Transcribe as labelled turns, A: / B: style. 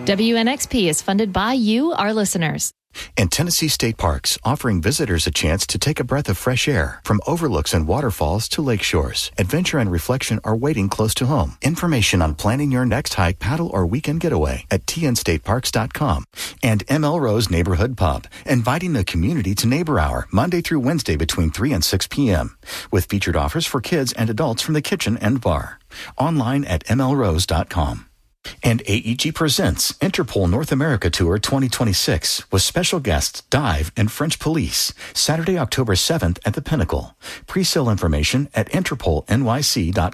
A: WNXP is funded by you, our listeners.
B: And Tennessee State Parks, offering visitors a chance to take a breath of fresh air. From overlooks and waterfalls to lake shores, adventure and reflection are waiting close to home. Information on planning your next hike, paddle, or weekend getaway at tnstateparks.com. And ML Rose Neighborhood Pub, inviting the community to Neighbor Hour, Monday through Wednesday between 3 and 6 p.m., with featured offers for kids and adults from the kitchen and bar. Online at mlrose.com. And AEG presents Interpol North America Tour 2026 with special guests Dive and French Police, Saturday, October 7th at the Pinnacle. Pre-sale information at interpolnyc.com.